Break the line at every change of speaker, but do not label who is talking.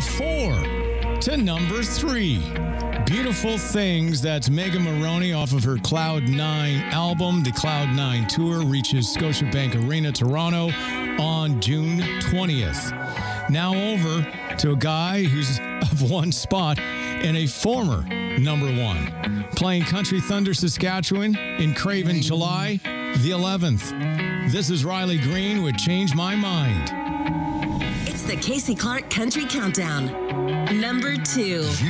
4 to number 3. Beautiful Things, that's Megan Maroney off of her Cloud 9 album. The Cloud 9 tour reaches Scotiabank Arena, Toronto on June 20th. Now over to a guy who's of one spot and a former number 1. Playing Country Thunder, Saskatchewan in Craven, July the 11th. This is Riley Green with Change My Mind.
It's the Casey Clark Country Countdown. Number 2.